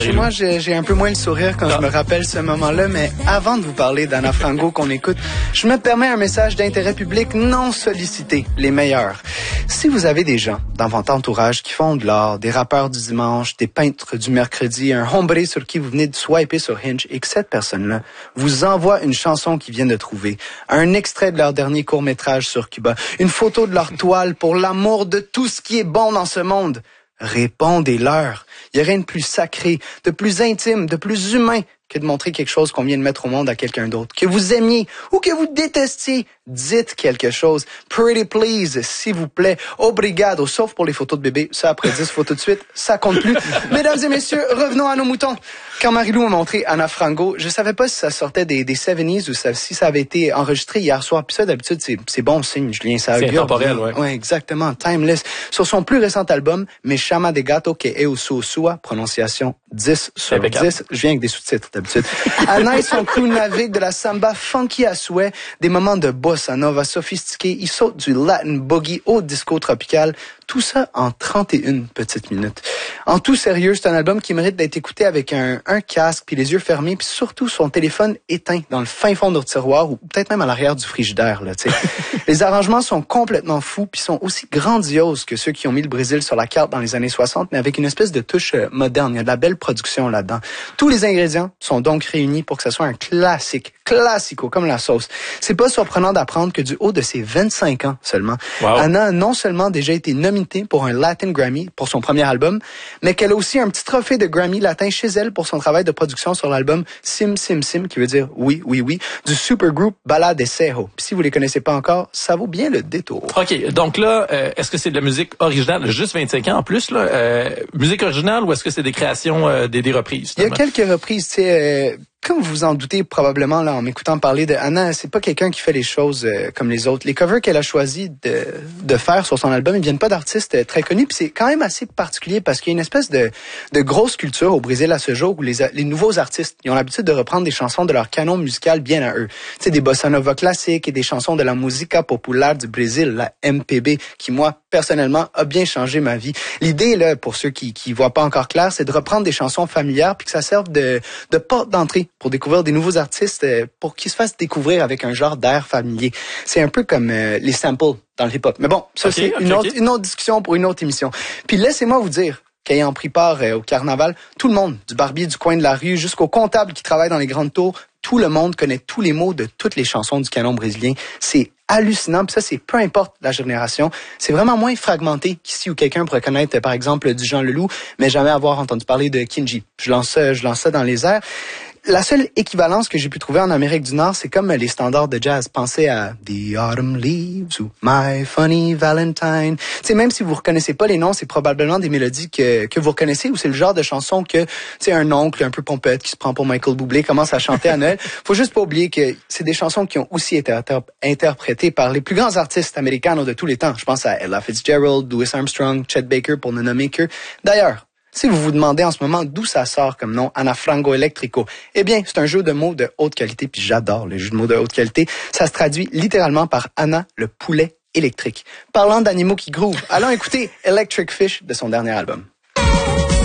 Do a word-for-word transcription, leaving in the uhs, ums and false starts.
Chez moi, j'ai, j'ai un peu moins le sourire quand ah. je me rappelle ce moment-là, mais avant de vous parler d'Anna Frango qu'on écoute, je me permets un message d'intérêt public non sollicité, les meilleurs. Si vous avez des gens dans votre entourage qui font de l'art, des rappeurs du dimanche, des peintres du mercredi, un hombre sur qui vous venez de swiper sur Hinge et que cette personne-là vous envoie une chanson qu'ils viennent de trouver, un extrait de leur dernier court-métrage sur Cuba, une photo de leur toile pour l'amour de tout ce qui est bon dans ce monde, répondez-leur. Il n'y a rien de plus sacré, de plus intime, de plus humain que de montrer quelque chose qu'on vient de mettre au monde à quelqu'un d'autre. Que vous aimiez ou que vous détestiez, dites quelque chose. Pretty please, s'il vous plaît. Obrigado, sauf pour les photos de bébé. Ça, après dix photos de suite, ça compte plus. Mesdames et messieurs, revenons à nos moutons. Quand Marie-Lou m'a montré Anna Frango, je savais pas si ça sortait des, des soixante-dix ou ça, si ça avait été enregistré hier soir. Puis ça, d'habitude, c'est, c'est bon signe, Julien. Ça c'est intemporel, ouais. Ouais, exactement. Timeless. Sur son plus récent album, Me Chama de Gato que eu sou sua, prononciation dix sur dix. Je viens avec des sous-titres, d'habitude. Anna et son crew naviguent de la samba funky à souhait, des moments de bossa nova sophistiqués. Ils sautent du Latin boogie au disco tropical. Tout ça en trente et une petites minutes. En tout sérieux, c'est un album qui mérite d'être écouté avec un, un casque, puis les yeux fermés, puis surtout son téléphone éteint dans le fin fond de notre tiroir ou peut-être même à l'arrière du frigidaire. Là, les arrangements sont complètement fous, puis sont aussi grandioses que ceux qui ont mis le Brésil sur la carte dans les années soixante, mais avec une espèce de touche euh, moderne. Il y a de la belle production là-dedans. Tous les ingrédients sont donc réunis pour que ce soit un classique, classico, comme la sauce. C'est pas surprenant d'apprendre que du haut de ses vingt-cinq ans seulement, wow. Anna a non seulement déjà été nominée pour un Latin Grammy pour son premier album, mais qu'elle a aussi un petit trophée de Grammy latin chez elle pour son travail de production sur l'album Sim Sim Sim, qui veut dire oui, oui, oui, du supergroupe Bala de Cerro. Puis si vous les connaissez pas encore, ça vaut bien le détour. OK, donc là, euh, est-ce que c'est de la musique originale, juste vingt-cinq ans en plus, là, euh, musique originale ou est-ce que c'est des créations, euh, des, des reprises? Il y a quelques reprises, tu sais... Euh, Comme vous vous en doutez probablement là en m'écoutant parler de Anna, c'est pas quelqu'un qui fait les choses euh, comme les autres. Les covers qu'elle a choisi de de faire sur son album, ils viennent pas d'artistes euh, très connus, puis c'est quand même assez particulier parce qu'il y a une espèce de de grosse culture au Brésil à ce jour où les les nouveaux artistes, ils ont l'habitude de reprendre des chansons de leur canon musical bien à eux. Tu sais, des bossa nova classiques et des chansons de la música popular du Brésil, la M P B, qui moi personnellement a bien changé ma vie. L'idée là pour ceux qui qui voient pas encore clair, c'est de reprendre des chansons familières puis que ça serve de de porte d'entrée pour découvrir des nouveaux artistes, euh, pour qu'ils se fassent découvrir avec un genre d'air familier. C'est un peu comme euh, les samples dans le hip-hop. Mais bon, ça okay, c'est okay, une, autre, okay. une autre discussion pour une autre émission. Puis laissez-moi vous dire qu'ayant pris part euh, au carnaval, tout le monde, du barbier du coin de la rue jusqu'au comptable qui travaille dans les grandes tours, tout le monde connaît tous les mots de toutes les chansons du canon brésilien. C'est hallucinant, puis ça, c'est peu importe la génération. C'est vraiment moins fragmenté qu'ici où quelqu'un pourrait connaître, par exemple, du Jean Leloup, mais jamais avoir entendu parler de Kinji. Je lance ça, je lance ça dans les airs. La seule équivalence que j'ai pu trouver en Amérique du Nord, c'est comme les standards de jazz. Pensez à The Autumn Leaves ou My Funny Valentine. Tu sais, même si vous reconnaissez pas les noms, c'est probablement des mélodies que que vous reconnaissez ou c'est le genre de chanson que, tu sais, un oncle un peu pompette qui se prend pour Michael Bublé commence à chanter à Noël. Faut juste pas oublier que c'est des chansons qui ont aussi été inter- interprétées par les plus grands artistes américains de tous les temps. Je pense à Ella Fitzgerald, Louis Armstrong, Chet Baker pour ne nommer que. D'ailleurs, si vous vous demandez en ce moment d'où ça sort comme nom, Anna Frango Electrico, eh bien, c'est un jeu de mots de haute qualité, puis j'adore les jeux de mots de haute qualité. Ça se traduit littéralement par Anna, le poulet électrique. Parlant d'animaux qui groovent, allons écouter Electric Fish de son dernier album.